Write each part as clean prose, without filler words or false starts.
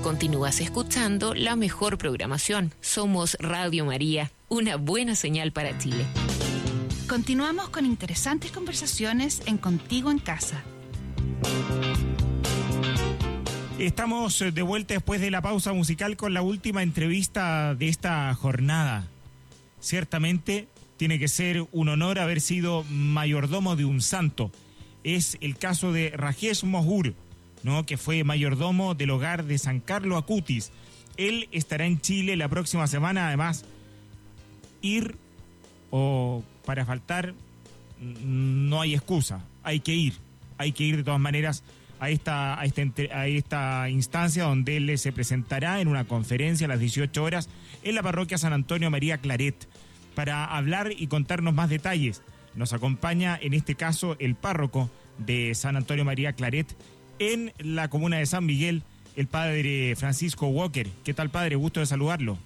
Continúas escuchando la mejor programación. Somos Radio María, una buena señal para Chile. Continuamos con interesantes conversaciones en Contigo en Casa. Estamos de vuelta después de la pausa musical con la última entrevista de esta jornada. Ciertamente tiene que ser un honor haber sido mayordomo de un santo. Es el caso de Rajesh Mohur, ¿no?, que fue mayordomo del hogar de San Carlo Acutis. Él estará en Chile la próxima semana. Además, ir o para faltar no hay excusa. Hay que ir de todas maneras a esta instancia donde él se presentará en una conferencia a las 18 horas en la parroquia San Antonio María Claret para hablar y contarnos más detalles. Nos acompaña en este caso el párroco de San Antonio María Claret en la comuna de San Miguel, el padre Francisco Walker. ¿Qué tal, padre? Gusto de saludarlo.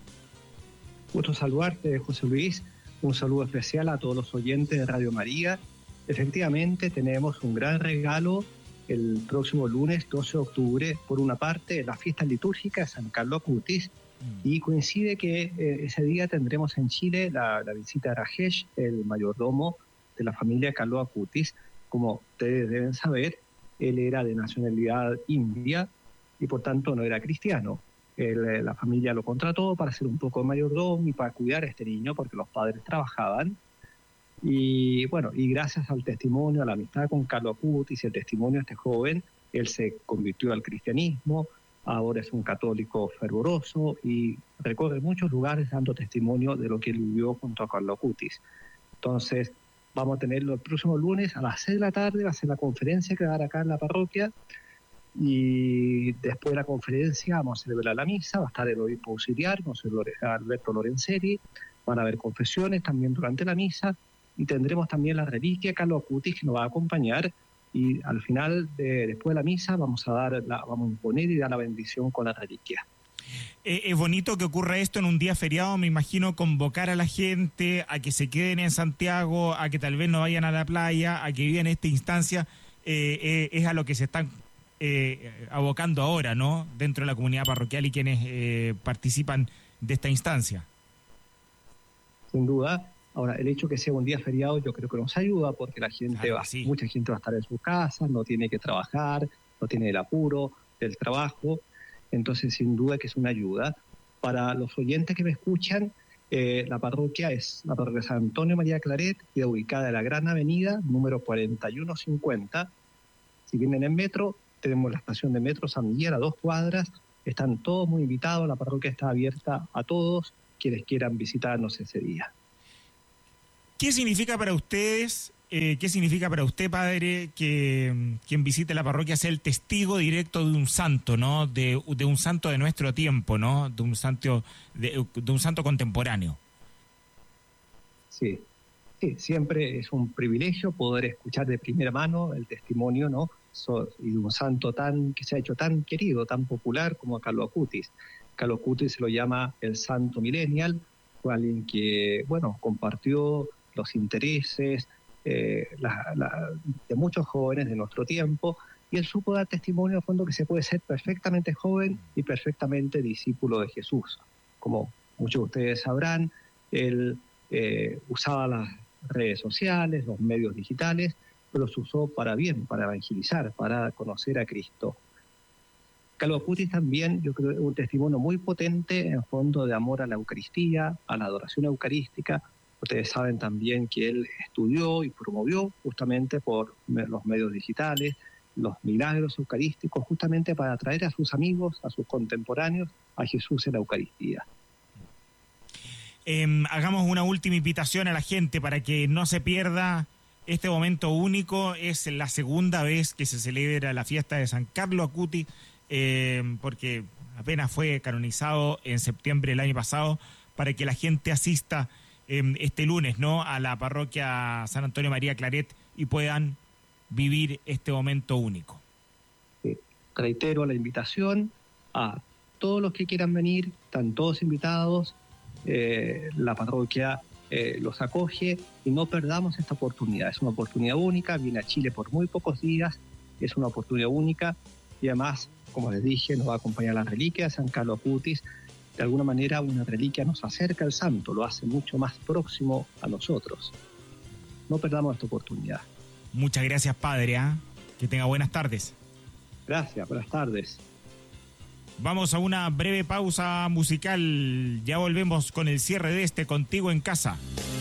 Gusto saludarte, José Luis. Un saludo especial a todos los oyentes de Radio María. Efectivamente, tenemos un gran regalo el próximo lunes 12 de octubre, por una parte, la fiesta litúrgica de San Carlo Acutis, y coincide que ese día tendremos en Chile la visita de Rajesh, el mayordomo de la familia Carlo Acutis. Como ustedes deben saber, él era de nacionalidad india y por tanto no era cristiano. La familia lo contrató para ser un poco mayordomo y para cuidar a este niño porque los padres trabajaban. Y bueno, y gracias al testimonio, a la amistad con Carlo Acutis y el testimonio de este joven, él se convirtió al cristianismo, ahora es un católico fervoroso y recorre muchos lugares dando testimonio de lo que él vivió junto a Carlo Acutis. Entonces, vamos a tenerlo el próximo lunes a las 6 de la tarde, va a ser la conferencia que va a dar acá en la parroquia, y después de la conferencia vamos a celebrar la misa, va a estar el obispo auxiliar, Monseñor Alberto Lorenzeri, van a haber confesiones también durante la misa, y tendremos también la reliquia Carlo Acutis que nos va a acompañar, y al final, después de la misa, vamos a imponer y dar la bendición con la reliquia. Es bonito que ocurra esto en un día feriado, me imagino, convocar a la gente a que se queden en Santiago, a que tal vez no vayan a la playa, a que vivan esta instancia, es a lo que se están abocando ahora, ¿no?, dentro de la comunidad parroquial y quienes participan de esta instancia. Sin duda. Ahora, el hecho que sea un día feriado yo creo que nos ayuda porque la gente mucha gente va a estar en sus casas, no tiene que trabajar, no tiene el apuro del trabajo, entonces sin duda que es una ayuda. Para los oyentes que me escuchan, la parroquia es la parroquia San Antonio María Claret, queda ubicada en la Gran Avenida, número 4150. Si vienen en metro, tenemos la estación de metro San Miguel a 2 cuadras, están todos muy invitados, la parroquia está abierta a todos quienes quieran visitarnos ese día. ¿Qué significa para ustedes, qué significa para usted, padre, que quien visite la parroquia sea el testigo directo de un santo, ¿no?, de un santo de nuestro tiempo, ¿no?, de un santo contemporáneo? Sí, siempre es un privilegio poder escuchar de primera mano el testimonio, ¿no?, y de un santo que se ha hecho tan querido, tan popular como Carlo Acutis. Carlo Acutis se lo llama el santo millennial, fue alguien que, compartió los intereses de muchos jóvenes de nuestro tiempo, y él supo dar testimonio a fondo que se puede ser perfectamente joven y perfectamente discípulo de Jesús. Como muchos de ustedes sabrán, él usaba las redes sociales, los medios digitales, pero los usó para bien, para evangelizar, para conocer a Cristo. Carlo Acutis también, yo creo, un testimonio muy potente en fondo de amor a la Eucaristía, a la adoración eucarística. Ustedes saben también que él estudió y promovió justamente por los medios digitales los milagros eucarísticos, justamente para atraer a sus amigos, a sus contemporáneos, a Jesús en la Eucaristía. Hagamos una última invitación a la gente para que no se pierda este momento único. Es la segunda vez que se celebra la fiesta de San Carlo Acutis, porque apenas fue canonizado en septiembre del año pasado, para que la gente asista este lunes, ¿no?, a la parroquia San Antonio María Claret y puedan vivir este momento único. Reitero la invitación a todos los que quieran venir, están todos invitados, la parroquia los acoge y no perdamos esta oportunidad. Es una oportunidad única, viene a Chile por muy pocos días, es una oportunidad única y además como les dije, nos va a acompañar la reliquia de San Carlos Acutis. De alguna manera, una reliquia nos acerca al santo, lo hace mucho más próximo a nosotros. No perdamos esta oportunidad. Muchas gracias, padre. Que tenga buenas tardes. Gracias, buenas tardes. Vamos a una breve pausa musical. Ya volvemos con el cierre de Contigo en Casa.